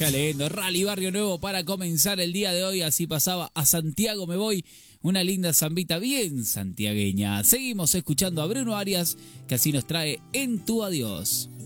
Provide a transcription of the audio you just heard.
Qué lindo, Rally Barrio Nuevo para comenzar el día de hoy. Así pasaba A Santiago Me Voy, una linda zambita bien santiagueña. Seguimos escuchando a Bruno Arias, que así nos trae En Tu Adiós.